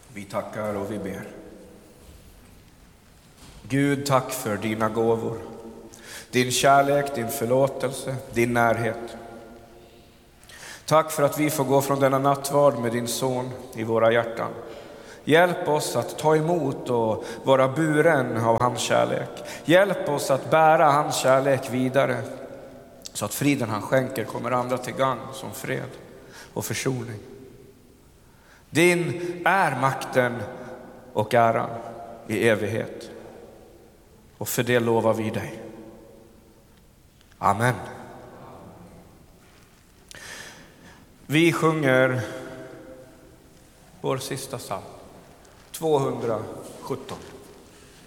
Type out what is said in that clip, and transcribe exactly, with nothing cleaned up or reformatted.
Vi tackar och vi ber. Gud, tack för dina gåvor, din kärlek, din förlåtelse, din närhet. Tack för att vi får gå från denna nattvard med din son i våra hjärtan. Hjälp oss att ta emot och vara buren av hans kärlek. Hjälp oss att bära hans kärlek vidare, så att friden han skänker kommer andra till gagn som fred och försoning. Din är makten och äran i evighet. Och för det lovar vi dig. Amen. Vi sjunger vår sista psalm, tvåhundrasjutton.